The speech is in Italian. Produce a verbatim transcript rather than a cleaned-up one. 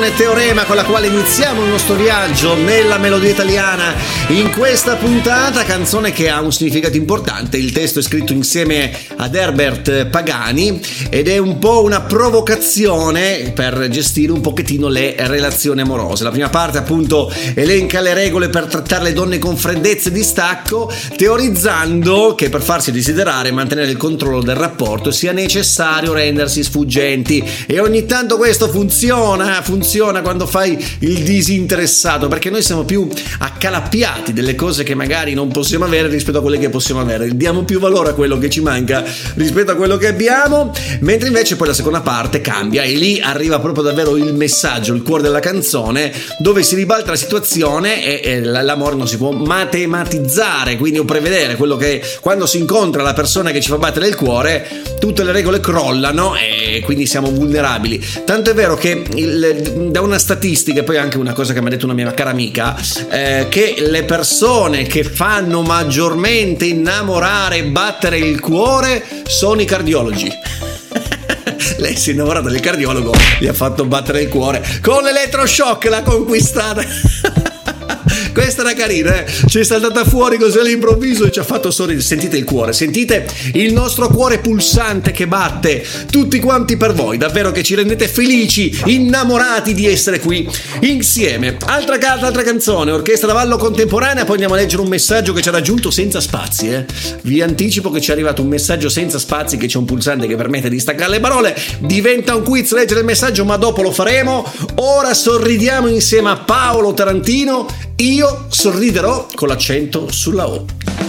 Teorema con la quale iniziamo il nostro viaggio nella melodia italiana in questa puntata, canzone che ha un significato importante. Il testo è scritto insieme ad Herbert Pagani ed è un po' una provocazione per gestire un pochettino le relazioni amorose. La prima parte appunto elenca le regole per trattare le donne con freddezza e distacco, teorizzando che per farsi desiderare e mantenere il controllo del rapporto sia necessario rendersi sfuggenti, e ogni tanto questo funziona funziona quando fai il disinteressato, perché noi siamo più accalappiati delle cose che magari non possiamo avere rispetto a quelle che possiamo avere, diamo più valore a quello che ci manca rispetto a quello che abbiamo, mentre invece poi la seconda parte cambia e lì arriva proprio davvero il messaggio, il cuore della canzone, dove si ribalta la situazione e, e l'amore non si può matematizzare, quindi o prevedere quello che quando si incontra la persona che ci fa battere il cuore tutte le regole crollano e quindi siamo vulnerabili. Tanto è vero che il da una statistica, e poi anche una cosa che mi ha detto una mia cara amica, eh, che le persone che fanno maggiormente innamorare e battere il cuore sono i cardiologi. Lei si è innamorata del cardiologo, gli ha fatto battere il cuore con l'elettroshock, l'ha conquistata. Questa era carina, eh? Ci è saltata fuori così all'improvviso e ci ha fatto sorridere. Sentite il cuore, sentite il nostro cuore pulsante che batte tutti quanti per voi, davvero che ci rendete felici, innamorati di essere qui insieme. Altra carta, altra canzone, orchestra da ballo contemporanea. Poi andiamo a leggere un messaggio che ci ha raggiunto senza spazi, eh? Vi anticipo che ci è arrivato un messaggio senza spazi, che c'è un pulsante che permette di staccare le parole. Diventa un quiz leggere il messaggio, ma dopo lo faremo. Ora sorridiamo insieme a Paolo Tarantino. Io sorriderò con l'accento sulla O.